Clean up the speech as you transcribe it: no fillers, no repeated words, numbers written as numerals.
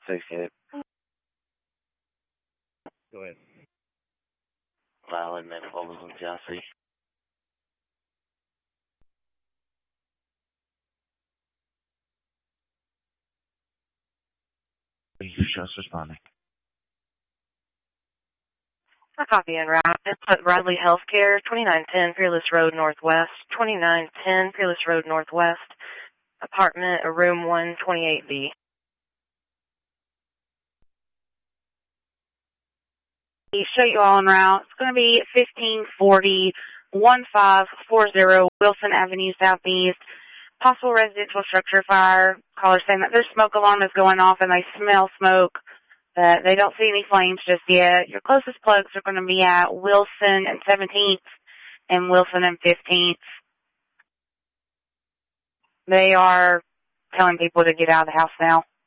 Associate. Go ahead. Violet Medical was in Jesse. Just responding. I copy en route. It's at Bradley Healthcare, 2910 Fearless Road Northwest, 2910 Fearless Road Northwest, apartment, room 128B. Show you all en route. It's going to be 1540 1540 Wilson Avenue Southeast. Possible residential structure fire. Caller saying that their smoke alarm is going off and they smell smoke. They don't see any flames just yet. Your closest plugs are going to be at Wilson and 17th and Wilson and 15th. They are telling people to get out of the house now.